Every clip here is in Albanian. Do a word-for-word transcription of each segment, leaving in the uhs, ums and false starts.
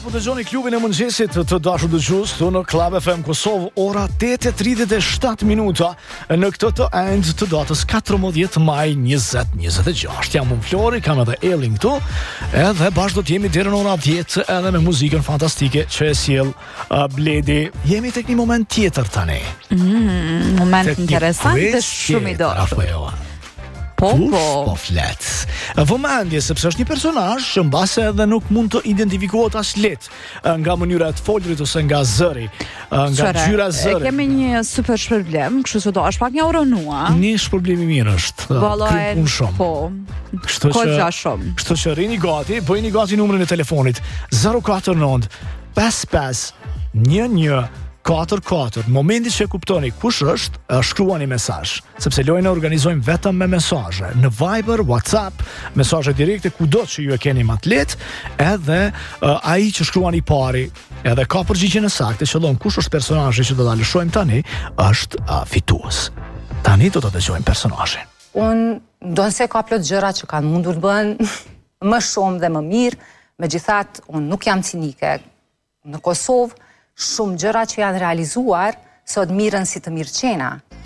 Po dëgjoni klubin e mëngjesit të dashur dëgjues këtu në Club F M Kosovë, ora tetë e tridhjet e shtatë minuta në këtë të endë të datës katërmbëdhjetë maj njëzet njëzet e gjashtë. Jam unë Flori, kam edhe Elin këtu, edhe bashkë do të jemi deri në ora dhjetë edhe me muzikën fantastike që e sjell uh, Bledi. Jemi tek një moment tjetër tani. Mm, moment interesant dhe shumë i dashur. Po, po. Po flet. Vëmendje, sepse është një personazh që mbase edhe nuk mund të identifikohet as lehtë nga mënyra e të folrit ose nga zëri, nga ngjyra e zërit. E kemi një super shpërblim, kështu që do është pak një uronua. Një shpërblimi mirë është. Vallai, shumë. Po. Kështu që shumë. Kështu që rini gati, bëjini gati numrin e telefonit zero katër nënt pesë pesë një një katër katër. Në momentin që e kuptoni kush është, shkruani mesazh, sepse lojën e organizojmë vetëm me mesazhe në Viber, WhatsApp, mesazhe direkte kudo që ju e keni më të lehtë, edhe uh, ai që shkruan i pari, edhe ka përgjigjen e saktë, qëllon kush është personazhi që do ta lëshojmë tani, është uh, fitues. Tani do të dëgjojmë personazhin. Unë do nëse ka plot gjëra që kanë mundur bën më shumë dhe më mirë, megjithatë unë nuk jam cinike. Në Kosovë shumë gjëra që janë realizuar sot mirën si të mirëqena.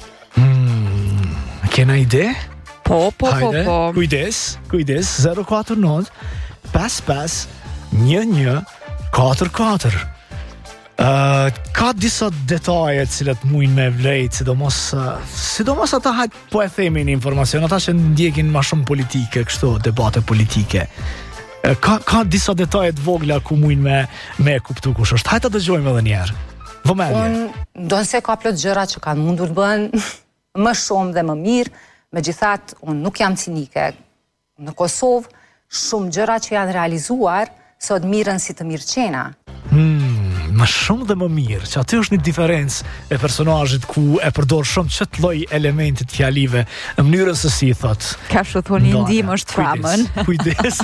Hmm, kena ide? Po, po, Hajde, po, po. Kujdes, kujdes, zero katër nënt pesë pesë një një katër katër. Uh, ka disa detaje të cilat mujnë me vlejt, sidomos uh, sidomos ata hajt po e themin informacion, ata që ndjekin ma shumë politike, kështu, debate politike. Ka, ka disa detaje të vogla ku mujnë me, me kuptu kush është. Hajta dëgjojmë edhe njerë. Vëmendje. Unë do nëse ka plot gjëra që kanë mundur bën më shumë dhe më mirë, megjithatë unë nuk jam cinike. Në Kosovë shumë gjëra që janë realizuar sot mirën si të mirëqena. Hmm, më shumë dhe më mirë, që aty është një diferencë e personazhit ku e përdor shumë çet lloj elementit fjalive në mënyrën se si i thot. Ka shumë thoni ndim është framën. Kujdes.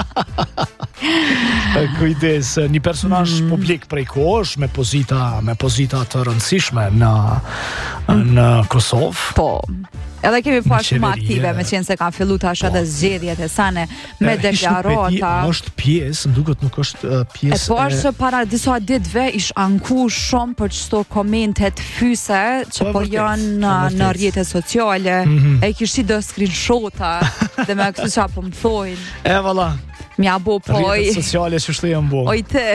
Kujdes, një personazh mm. publik prej kohësh me pozita me pozita të rëndësishme në në Kosovë. Po. Edhe kemi pa shumë aktive, me qenë se kanë fillu tash edhe zgjedhjet e sane me deklarata. Është pjesë, më duket nuk është uh, pjesë. E po është para disa ditëve ish anku shumë për çdo komentet fyse që po janë në, në rrjetet sociale. Mm-hmm. E kishte do screenshota dhe me këtë çfarë po më thojnë. E valla. Mja bo poj. Rrjetet sociale që shtë janë bo. Oj te.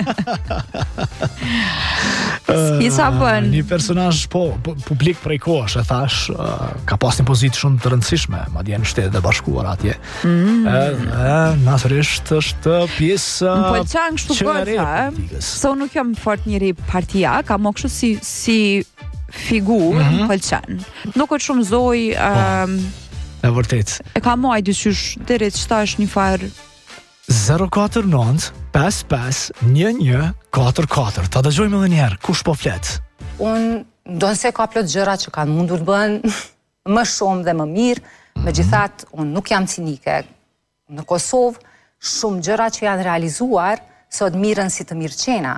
Skisa bën. Një personazh po, po publik prej kohësh, e thash, uh, ka pas një pozitë shumë të rëndësishme, madje në Shtetet e Bashkuara atje. Mm. Edhe natyrisht është pjesë më pëlqen kështu goxha, se unë nuk jam fort njëri partia, ka më kështu si si figurë, mm-hmm. më pëlqen. Nuk është shumë zoj. Um, e vërtet. E ka moj dysysh deri çta është një farë zero katër nënt pesë pesë një një katër katër. Ta dëgjojmë edhe një herë, kush po flet? Unë do nëse ka plot gjëra që kanë mundur bën më shumë dhe më mirë, mm-hmm. megjithatë unë nuk jam cinike. Në Kosovë shumë gjëra që janë realizuar sot mirën si të mirëqena.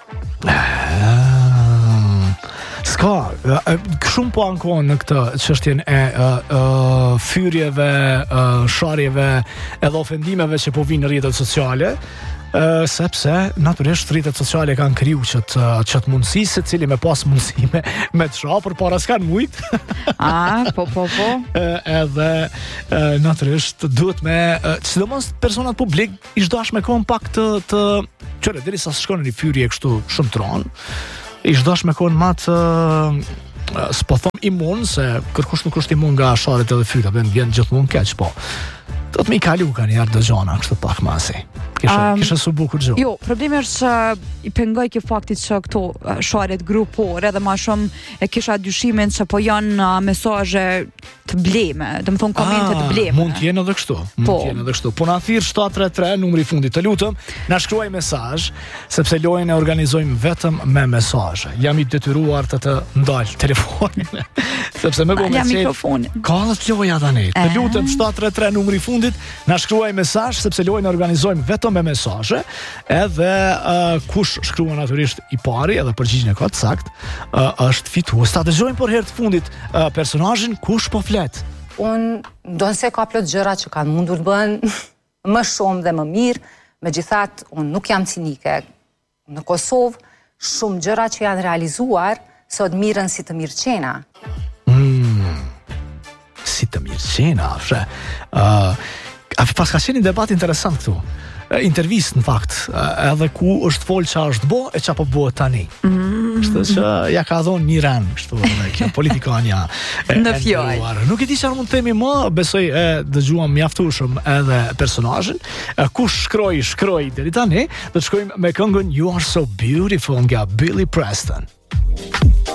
Ska, shumë po ankohen në këtë çështjen e uh, uh, fyrjeve, uh, sharjeve edhe ofendimeve që po vinë në rrjetet sociale, uh, sepse natyrisht rrjetet sociale kanë kriju qëtë qëtë mundësi, se cili me pas mundësi me, me të sha, për para s'kanë mujt. A, po, po, po. Edhe uh, natyrisht duhet me, uh, sidomos personat publik, ish dash me kohën pak të, të qëre, deri sa shkon një fyrje kështu shumë tronë, ish dash me kohën matë uh, s'po thom imun, se kërkush nuk është imun nga sharet edhe fryta, vjen vjen gjithmonë keq, po do të mi kalu ka një herë dëgjona kështu pak masi. Kishe, um, kishe su bukur gjo. Jo, problemi është që i pengoj kjo faktit që këto sharet grupore dhe ma shumë e kisha dyshimin që po janë uh, mesazhe të bleme, dhe më thonë komente të bleme. Mund t'jenë edhe kështu, mund po. t'jenë edhe kështu. Po na thirr shtat tre tre, numri i fundit, të lutëm, na shkruaj mesazh, sepse lojën e organizojmë vetëm me mesazhe. Jam i detyruar të të ndal telefonin, sepse më bëmë mikrofonin. Ka dhe loja tani. Të lutëm shtat tre tre, numri i fundit, na shkruaj mesazh, sepse lojën e organizojmë vetëm me mesazhe, edhe uh, kush shkruan natyrisht i pari, edhe përgjigjen e ka të saktë, uh, është fitues. Ta dëgjojmë për herë të fundit uh, personazhin kush po flet. Unë do nëse ka plot gjëra që kanë mundur bën më shumë dhe më mirë, Megjithatë, unë nuk jam cinike. Në Kosovë, shumë gjëra që janë realizuar sot mirën si të mirëqena. Mm, si të mirëqena, fre. Uh, pas ka qenë një debat interesant këtu. Intervist në fakt, edhe ku është folë që është bo e që po bëhet tani. Mm. Kështu që ja ka dhonë një ren, kështu kjo politikania në fjallë. Nuk e di çfarë mund të themi më, besoj e dëgjuam mjaftueshëm edhe personazhin. Kush shkroi, shkroi deri tani, do të shkojmë me këngën You Are So Beautiful nga Billy Preston.